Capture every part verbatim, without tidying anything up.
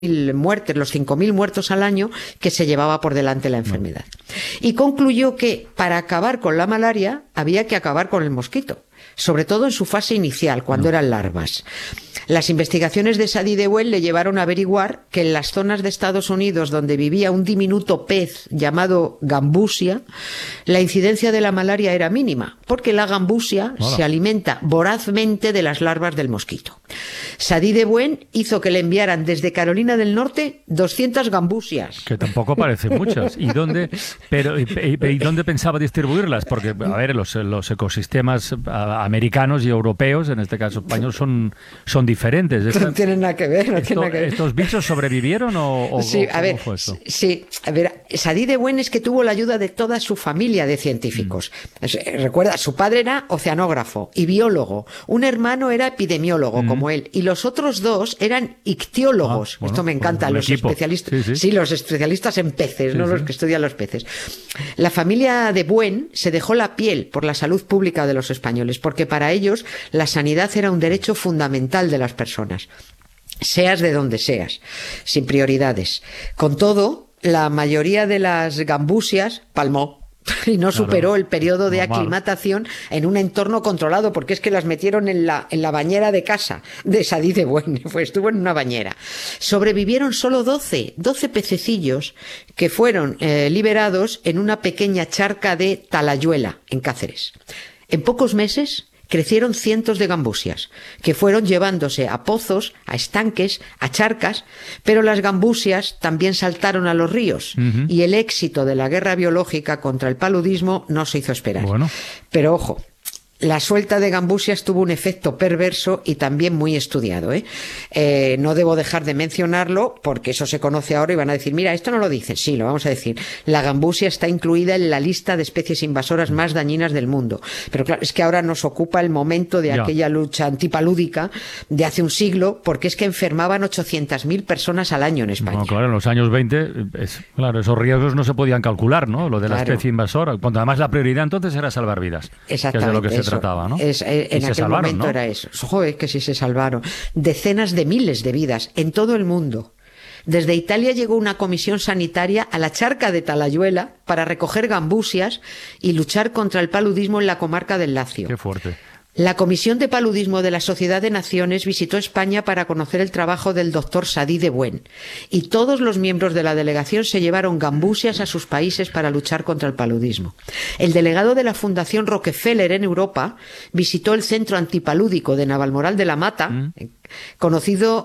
muertes, los cinco mil muertos al año que se llevaba por delante la enfermedad. Y concluyó que para acabar con la malaria había que acabar con el mosquito, sobre todo en su fase inicial, cuando eran larvas. Las investigaciones de Sadie de Buen le llevaron a averiguar que en las zonas de Estados Unidos donde vivía un diminuto pez llamado gambusia, la incidencia de la malaria era mínima, porque la gambusia Hola. se alimenta vorazmente de las larvas del mosquito. Sadie de Buen hizo que le enviaran desde Carolina del Norte doscientas gambusias. Que tampoco parecen muchas. ¿Y dónde, pero, y, y, y dónde pensaba distribuirlas? Porque, a ver, los, los ecosistemas americanos y europeos, en este caso español, son, son diferentes. Esta, no tienen nada que ver. No esto, tienen nada que ver. ¿Estos bichos sobrevivieron o, o sí, a ver, cómo fue eso? Sí, a ver, Sadie de Buen es que tuvo la ayuda de toda su familia de científicos. Mm. Recuerda, su padre era oceanógrafo y biólogo. Un hermano era epidemiólogo, mm. como él. Y los otros dos eran ictiólogos. Ah, bueno, Esto me encanta. Pues los equipo. especialistas. Sí, sí. sí, los especialistas en peces, sí, no sí. los que estudian los peces. La familia de Buen se dejó la piel por la salud pública de los españoles, porque para ellos la sanidad era un derecho fundamental de las personas, seas de donde seas, sin prioridades. Con todo, la mayoría de las gambusias palmó y no superó claro, el periodo de normal. aclimatación en un entorno controlado, porque es que las metieron en la, en la bañera de casa de Sadie de Buen, pues estuvo en una bañera. Sobrevivieron solo doce, doce pececillos que fueron eh, liberados en una pequeña charca de Talayuela, en Cáceres. En pocos meses crecieron cientos de gambusias, que fueron llevándose a pozos, a estanques, a charcas, pero las gambusias también saltaron a los ríos, uh-huh. y el éxito de la guerra biológica contra el paludismo no se hizo esperar. Bueno. Pero ojo, la suelta de gambusias tuvo un efecto perverso y también muy estudiado, ¿eh? Eh, no debo dejar de mencionarlo porque eso se conoce ahora y van a decir, mira, esto no lo dicen. Sí, lo vamos a decir. La gambusia está incluida en la lista de especies invasoras más dañinas del mundo. Pero claro, es que ahora nos ocupa el momento de ya. aquella lucha antipalúdica de hace un siglo, porque es que enfermaban ochocientas mil personas al año en España. No, claro, en los años veinte, es, claro, esos riesgos no se podían calcular, ¿no? Lo de la claro. especie invasora. Cuando además la prioridad entonces era salvar vidas. Exactamente. Que es de lo que se trataba, ¿no? Es, eh, en aquel salvaron, momento ¿no? era eso. Joder, que sí se salvaron. Decenas de miles de vidas en todo el mundo. Desde Italia llegó una comisión sanitaria a la charca de Talayuela para recoger gambusias y luchar contra el paludismo en la comarca del Lacio. Qué fuerte. La Comisión de Paludismo de la Sociedad de Naciones visitó España para conocer el trabajo del doctor Sadie de Buen, y todos los miembros de la delegación se llevaron gambusias a sus países para luchar contra el paludismo. El delegado de la Fundación Rockefeller en Europa visitó el Centro Antipalúdico de Navalmoral de la Mata, mm. conocido,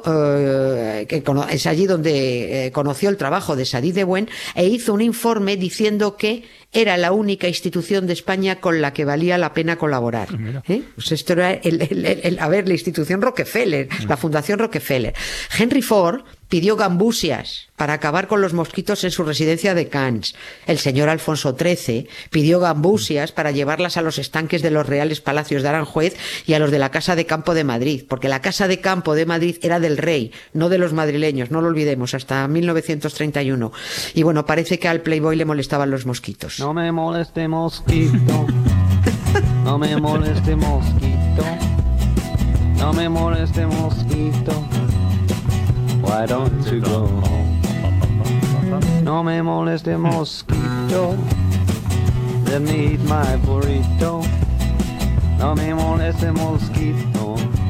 eh, que es allí donde eh, conoció el trabajo de Sadie de Buen, e hizo un informe diciendo que era la única institución de España con la que valía la pena colaborar. ¿Eh? Pues esto era el, el, el, el, a ver, la institución Rockefeller, la Fundación Rockefeller. Henry Ford pidió gambusias para acabar con los mosquitos en su residencia de Cannes. El señor Alfonso trece pidió gambusias para llevarlas a los estanques de los Reales Palacios de Aranjuez y a los de la Casa de Campo de Madrid, porque la Casa de Campo de Madrid era del rey, no de los madrileños, no lo olvidemos, hasta mil novecientos treinta y uno. Y bueno, parece que al Playboy le molestaban los mosquitos. No me moleste mosquito, no me moleste mosquito, no me moleste mosquito. Why don't you go home? No me moleste mosquito, let me eat my burrito. No me moleste mosquito,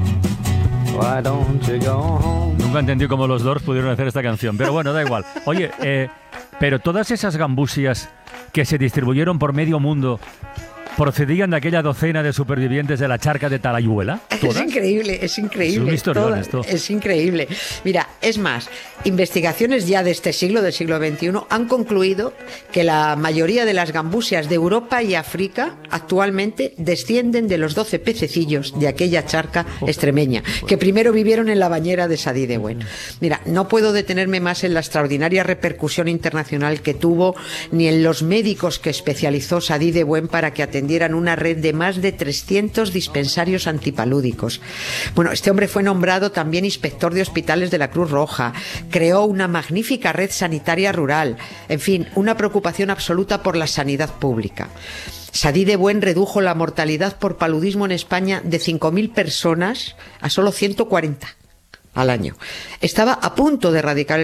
why don't you go home? Nunca entendí cómo los Doors pudieron hacer esta canción, pero bueno, da igual. Oye, eh, pero todas esas gambusias que se distribuyeron por medio mundo procedían de aquella docena de supervivientes de la charca de Talayuela. ¿Todas? Es increíble, es increíble. Es un historión esto. Es increíble. Mira, es más, investigaciones ya de este siglo, del siglo veintiuno, han concluido que la mayoría de las gambusias de Europa y África actualmente descienden de los doce pececillos de aquella charca oh. extremeña, que primero vivieron en la bañera de Sadie de Buen. Mira, no puedo detenerme más en la extraordinaria repercusión internacional que tuvo, ni en los médicos que especializó Sadie de Buen para que atendieran dieran una red de más de trescientos dispensarios antipalúdicos. Bueno, este hombre fue nombrado también inspector de hospitales de la Cruz Roja, creó una magnífica red sanitaria rural, en fin, una preocupación absoluta por la sanidad pública. Sadie de Buen redujo la mortalidad por paludismo en España de cinco mil personas a solo ciento cuarenta. al año. Estaba a punto de erradicar el